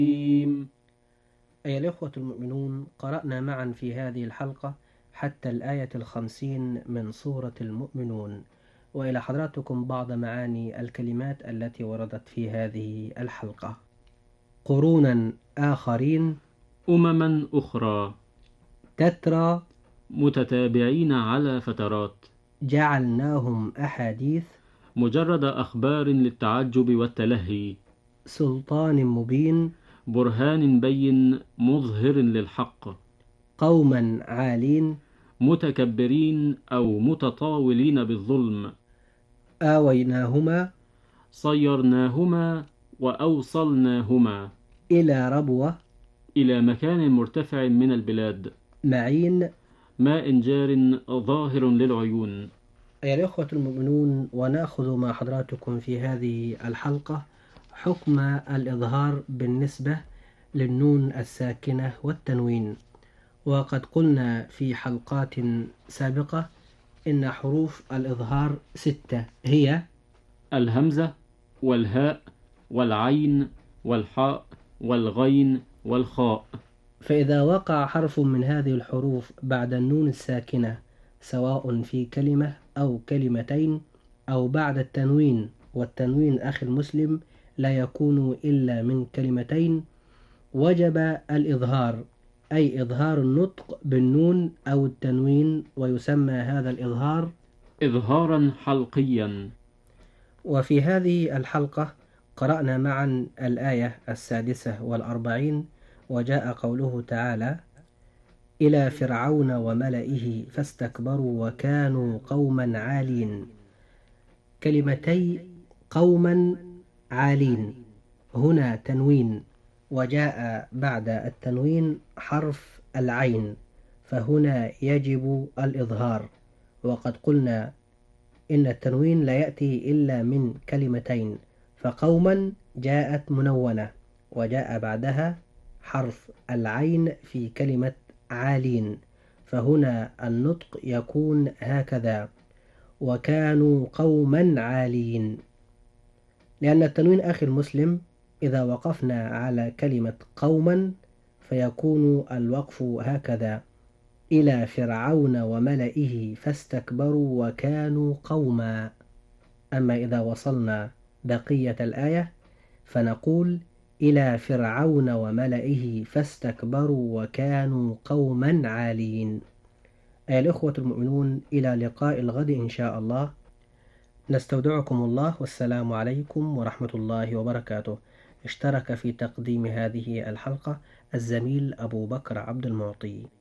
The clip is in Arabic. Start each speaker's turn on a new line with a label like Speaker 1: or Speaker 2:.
Speaker 1: أيها الإخوة المؤمنون، قرأنا معا في هذه الحلقة حتى الآية 50 من سورة المؤمنون، وإلى حضراتكم بعض معاني الكلمات التي وردت في هذه الحلقة. قرونا آخرين،
Speaker 2: أمما أخرى،
Speaker 1: تترى،
Speaker 2: متتابعين على فترات،
Speaker 1: جعلناهم أحاديث،
Speaker 2: مجرد أخبار للتعجب والتلهي،
Speaker 1: سلطان مبين،
Speaker 2: برهان بين مظهر للحق،
Speaker 1: قوما عالين،
Speaker 2: متكبرين أو متطاولين بالظلم،
Speaker 1: آويناهما،
Speaker 2: صيرناهما وأوصلناهما
Speaker 1: إلى ربوة،
Speaker 2: إلى مكان مرتفع من البلاد،
Speaker 1: معين،
Speaker 2: ماء جار ظاهر للعيون.
Speaker 1: أيها الأخوة المؤمنون، ونأخذ مع حضراتكم في هذه الحلقة حكم الإظهار بالنسبة للنون الساكنة والتنوين. وقد قلنا في حلقات سابقة إن حروف الإظهار 6 هي
Speaker 2: الهمزة والهاء والعين والحاء والغين والخاء.
Speaker 1: فإذا وقع حرف من هذه الحروف بعد النون الساكنة، سواء في كلمة أو كلمتين، أو بعد التنوين، والتنوين أخي المسلم لا يكون إلا من كلمتين، وجب الإظهار، أي إظهار النطق بالنون أو التنوين، ويسمى هذا الإظهار
Speaker 2: إظهارا حلقيا.
Speaker 1: وفي هذه الحلقة قرأنا معا الآية 46، وجاء قوله تعالى: إلى فرعون وملئه فاستكبروا وكانوا قوما عالين. كلمتي قوما عالين هنا تنوين، وجاء بعد التنوين حرف العين، فهنا يجب الإظهار. وقد قلنا إن التنوين لا يأتي إلا من كلمتين، فقوما جاءت منونة وجاء بعدها حرف العين في كلمة عالين، فهنا النطق يكون هكذا: وكانوا قوما عالين. لأن التنوين أخي المسلم إذا وقفنا على كلمة قوما فيكون الوقف هكذا: إلى فرعون وملئه فاستكبروا وكانوا قوما. أما إذا وصلنا بقية الآية فنقول: إلى فرعون وملئه فاستكبروا وكانوا قوما عالين. أيها الأخوة المؤمنون، إلى لقاء الغد إن شاء الله، نستودعكم الله، والسلام عليكم ورحمة الله وبركاته. اشترك في تقديم هذه الحلقة الزميل أبو بكر عبد المعطي.